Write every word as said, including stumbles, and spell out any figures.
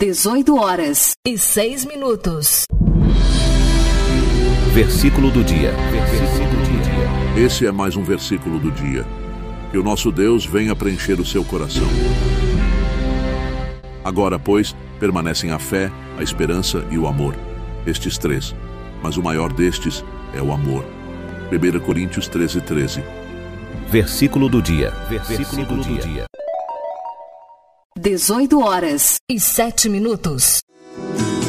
dezoito horas e seis minutos. Versículo do dia. Versículo do dia. Esse é mais um versículo do dia. Que o nosso Deus venha preencher o seu coração. Agora, pois, permanecem a fé, a esperança e o amor. Estes três. Mas o maior destes é o amor. primeira Coríntios treze, treze. Versículo do dia. Versículo do dia. dezoito horas e sete minutos.